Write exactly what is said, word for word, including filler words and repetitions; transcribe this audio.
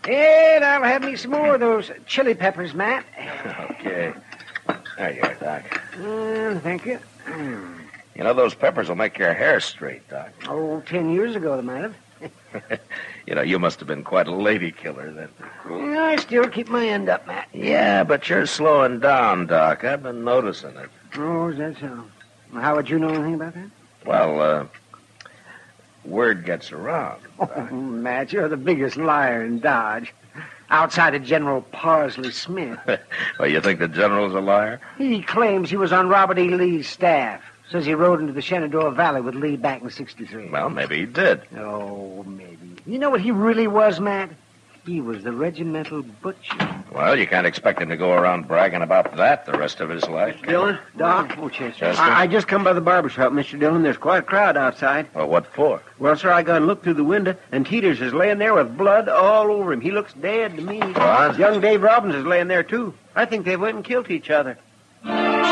And I'll have me some more of those chili peppers, Matt. Okay. There you are, Doc. Uh, thank you. You know, those peppers will make your hair straight, Doc. Oh, ten years ago, they might have. You know, you must have been quite a lady killer then. Yeah, I still keep my end up, Matt. Yeah, but you're slowing down, Doc. I've been noticing it. Oh, is that so? Well, how would you know anything about that? Well, uh, word gets around. Oh, Matt, you're the biggest liar in Dodge. Outside of General Parsley Smith. Well, you think the general's a liar? He claims he was on Robert E. Lee's staff. Says he rode into the Shenandoah Valley with Lee back in sixty-three. Well, maybe he did. Oh, maybe. You know what he really was, Matt? He was the regimental butcher. Well, you can't expect him to go around bragging about that the rest of his life. Dillon, Doc. Oh, Chester. Chester? I, I just come by the barber shop, Mister Dillon. There's quite a crowd outside. Well, what for? Well, sir, I got and looked through the window, and Teeters is laying there with blood all over him. He looks dead to me. What? Young Dave Robbins is laying there, too. I think they went and killed each other.